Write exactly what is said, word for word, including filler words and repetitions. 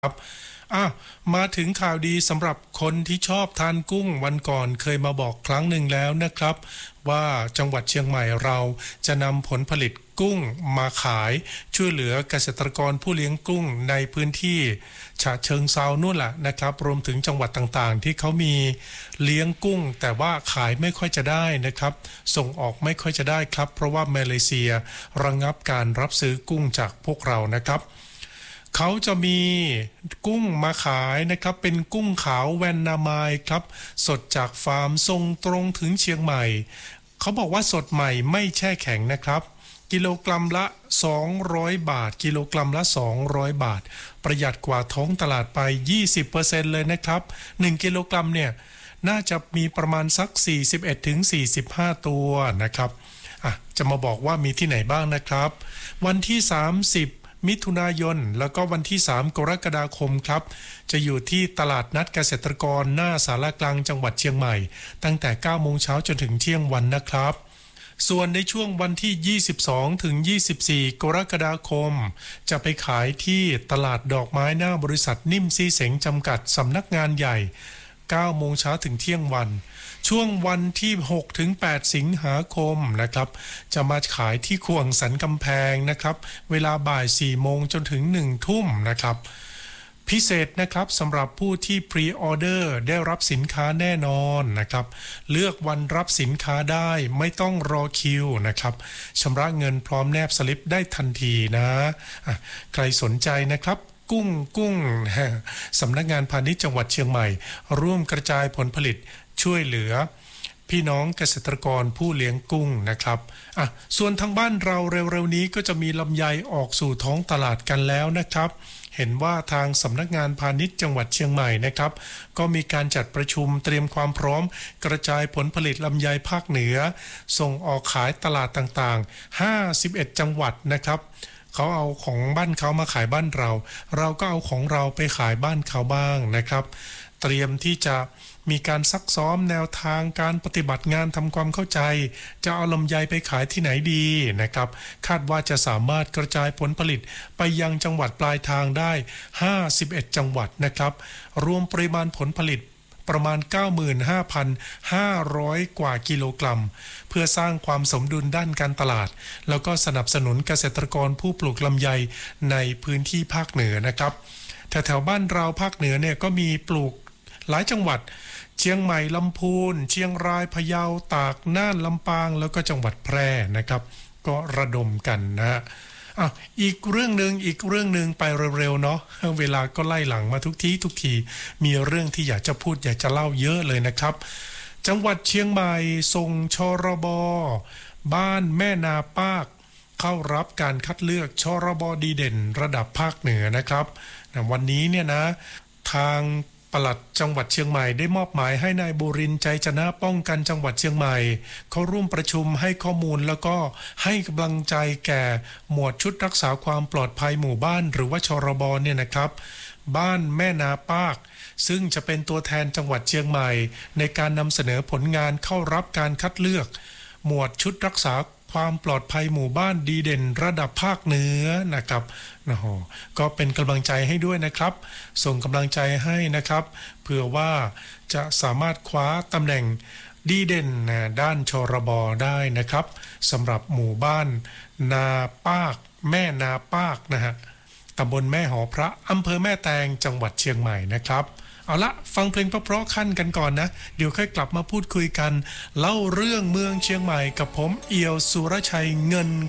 ครับอ่ะมาถึงข่าวดีสำหรับคนที่ชอบทานกุ้งวันก่อนเคยมาบอกครั้งหนึ่งแล้วนะครับว่าจังหวัดเชียงใหม่เราจะนำผลผลิตกุ้งมาขายช่วยเหลือเกษตรกรผู้เลี้ยงกุ้งในพื้นที่ฉะเชิงเทรานู่นแหละนะครับรวมถึงจังหวัดต่างๆที่เขามีเลี้ยงกุ้งแต่ว่าขายไม่ค่อยจะได้นะครับส่งออกไม่ค่อยจะได้ครับเพราะว่ามาเลเซียระงับการรับซื้อกุ้งจากพวกเรานะครับเขาจะมีกุ้งมาขายนะครับเป็นกุ้งขาวแวนนามายครับสดจากฟาร์มส่งตรงถึงเชียงใหม่เขาบอกว่าสดใหม่ไม่แช่แข็งนะครับกิโลกรัมละสองร้อยบาทกิโลกรัมละสองร้อยบาทประหยัดกว่าท้องตลาดไป ยี่สิบเปอร์เซ็นต์ เลยนะครับหนึ่งกิโลกรัมเนี่ยน่าจะมีประมาณสัก สี่สิบเอ็ดถึงสี่สิบห้า ตัวนะครับอ่ะจะมาบอกว่ามีที่ไหนบ้างนะครับวันที่สามสิบมิถุนายนแล้วก็วันที่สามกรกฎาคมครับจะอยู่ที่ตลาดนัดเกษตรกรหน้าศาลากลางจังหวัดเชียงใหม่ตั้งแต่ เก้าโมงเช้าจนถึงเที่ยงวันนะครับส่วนในช่วงวันที่ยี่สิบสองถึงยี่สิบสี่กรกฎาคมจะไปขายที่ตลาดดอกไม้หน้าบริษัทนิ่มซีเสงจำกัดสำนักงานใหญ่เก้าโมงเช้าถึงเที่ยงวันช่วงวันที่หกถึงแปดสิงหาคมนะครับจะมาขายที่ขวงสันกำแพงนะครับเวลาบ่ายสี่โมงจนถึงหนึ่งทุ่มนะครับพิเศษนะครับสำหรับผู้ที่พรีออเดอร์ได้รับสินค้าแน่นอนนะครับเลือกวันรับสินค้าได้ไม่ต้องรอคิวนะครับชำระเงินพร้อมแนบสลิปได้ทันทีนะะใครสนใจนะครับกุ้งกุ้งสำนักงานพาณิชย์จังหวัดเชียงใหม่ร่วมกระจายผลผลิตช่วยเหลือพี่น้องเกษตรกรผู้เลี้ยงกุ้งนะครับอ่ะส่วนทางบ้านเราเร็วๆนี้ก็จะมีลำไยออกสู่ท้องตลาดกันแล้วนะครับเห็นว่าทางสำนักงานพาณิชย์จังหวัดเชียงใหม่นะครับก็มีการจัดประชุมเตรียมความพร้อมกระจายผลผลิตลำไยภาคเหนือส่งออกขายตลาดต่างๆห้าสิบเอ็ดจังหวัดนะครับเขาเอาของบ้านเขามาขายบ้านเราเราก็เอาของเราไปขายบ้านเขาบ้างนะครับเตรียมที่จะมีการซักซ้อมแนวทางการปฏิบัติงานทำความเข้าใจจะเอาลำไยไปขายที่ไหนดีนะครับคาดว่าจะสามารถกระจายผลผลิตไปยังจังหวัดปลายทางได้ห้าสิบเอ็ดจังหวัดนะครับรวมปริมาณผลผลิตประมาณ เก้าหมื่นห้าพันห้าร้อย กว่ากิโลกรัมเพื่อสร้างความสมดุลด้านการตลาดแล้วก็สนับสนุนเกษตรกรผู้ปลูกลำไยในพื้นที่ภาคเหนือนะครับแถวๆบ้านเราภาคเหนือเนี่ยก็มีปลูกหลายจังหวัดเชียงใหม่ลำพูนเชียงรายพะเยาตากน่านลำปางแล้วก็จังหวัดแพร่นะครับก็ระดมกันนะฮะอ่ะอีกเรื่องนึงอีกเรื่องนึงไปเร็วๆเนาะเวลาก็ไล่หลังมาทุกทีทุกทีมีเรื่องที่อยากจะพูดอยากจะเล่าเยอะเลยนะครับจังหวัดเชียงใหม่ส่งชรบบ้านแม่นาปากเข้ารับการคัดเลือกชรบดีเด่นระดับภาคเหนือนะครับวันนี้เนี่ยนะทางปลัดจังหวัดเชียงใหม่ได้มอบหมายให้นายบุรินทร์ใจชนะป้องกันจังหวัดเชียงใหม่เขาร่วมประชุมให้ข้อมูลแล้วก็ให้กำลังใจแก่หมวดชุดรักษาความปลอดภัยหมู่บ้านหรือว่าชรบเนี่ยนะครับบ้านแม่นาปากซึ่งจะเป็นตัวแทนจังหวัดเชียงใหม่ในการนำเสนอผลงานเข้ารับการคัดเลือกหมวดชุดรักษาความปลอดภัยหมู่บ้านดีเด่นระดับภาคเหนือนะครับนะฮะก็เป็นกำลังใจให้ด้วยนะครับส่งกำลังใจให้นะครับเผื่อว่าจะสามารถคว้าตำแหน่งดีเด่นด้านชรบได้นะครับสำหรับหมู่บ้านนาปากแม่นาปากนะฮะตำบลแม่หอพระอำเภอแม่แตงจังหวัดเชียงใหม่นะครับเอาละฟังเพลงเพราะๆขั้นกันก่อนนะเดี๋ยวค่อยกลับมาพูดคุยกันเล่าเรื่องเมืองเชียงใหม่กับผมเอี่ยวสุรชัยเงิน